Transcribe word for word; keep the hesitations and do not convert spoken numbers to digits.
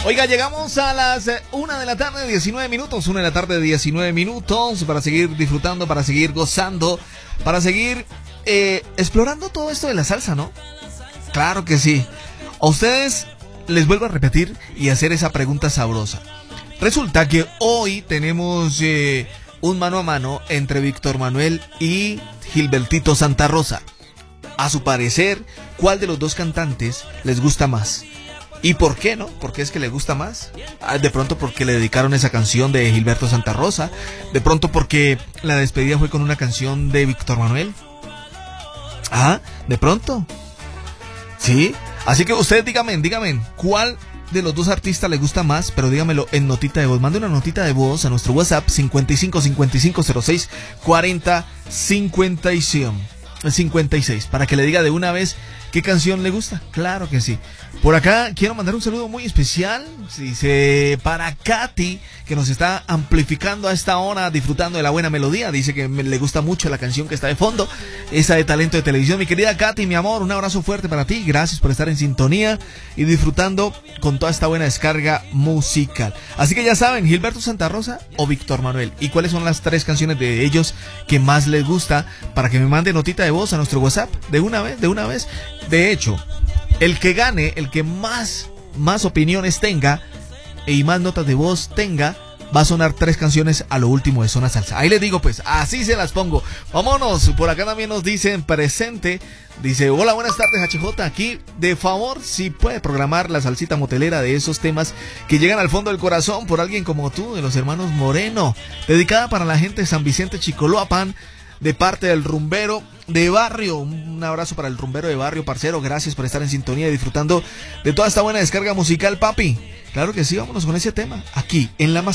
Oiga, llegamos a las una de la tarde, diecinueve minutos. Una de la tarde, diecinueve minutos. Para seguir disfrutando, para seguir gozando, para seguir eh, explorando todo esto de la salsa, ¿no? Claro que sí. A ustedes les vuelvo a repetir y hacer esa pregunta sabrosa. Resulta que hoy tenemos eh, un mano a mano entre Víctor Manuel y Gilbertito Santa Rosa. A su parecer, ¿cuál de los dos cantantes les gusta más? ¿Y por qué, no? ¿Por qué es que le gusta más? De pronto porque le dedicaron esa canción de Gilberto Santa Rosa. De pronto porque la despedida fue con una canción de Víctor Manuel. Ah, de pronto. Sí. Así que ustedes díganme, díganme, ¿cuál de los dos artistas les gusta más? Pero dígamelo en notita de voz. Mande una notita de voz a nuestro WhatsApp cincuenta y cinco cincuenta y cinco cero seis cuarenta cincuenta y seis para que le diga de una vez qué canción le gusta. Claro que sí. Por acá quiero mandar un saludo muy especial, dice, para Katy, que nos está amplificando a esta hora, disfrutando de la buena melodía. Dice que me, le gusta mucho la canción que está de fondo, esa de Talento de Televisión. Mi querida Katy, mi amor, un abrazo fuerte para ti. Gracias por estar en sintonía y disfrutando con toda esta buena descarga musical. Así que ya saben, Gilberto Santa Rosa o Víctor Manuel. ¿Y cuáles son las tres canciones de ellos que más les gusta? Para que me mande notita de voz a nuestro WhatsApp de una vez, de una vez. De hecho, el que gane, el que más, más opiniones tenga y más notas de voz tenga, va a sonar tres canciones a lo último de Zona Salsa. Ahí les digo, pues, así se las pongo. Vámonos, por acá también nos dicen presente. Dice, hola, buenas tardes, H J. Aquí, de favor, si puede programar la salsita motelera de esos temas que llegan al fondo del corazón por alguien como tú, de los hermanos Moreno. Dedicada para la gente de San Vicente Chicoloapan, de parte del rumbero de barrio. Un abrazo para el rumbero de barrio, parcero. Gracias por estar en sintonía y disfrutando de toda esta buena descarga musical, papi. Claro que sí, vámonos con ese tema aquí en La Más